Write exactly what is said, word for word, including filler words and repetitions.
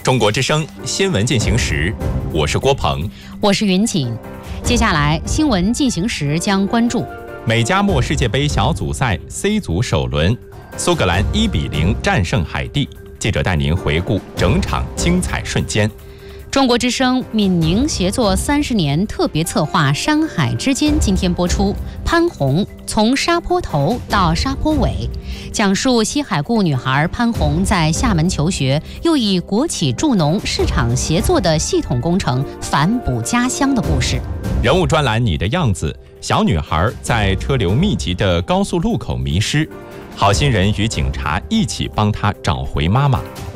中国之声新闻进行时，我是郭鹏， 我是云锦。接下来新闻进行时将关注美加墨世界杯小组赛 C 组首轮，苏格兰一比零战胜海地。记者带您回顾整场精彩瞬间。 中国之声闽宁协作三十年特别策划《山海之间》今天播出。潘红从沙坡头到沙坡尾，讲述西海固女孩潘红在厦门求学，又以国企助农市场协作的系统工程反哺家乡的故事。 人物专栏《你的样子》，小女孩在车流密集的高速路口迷失，好心人与警察一起帮她找回妈妈。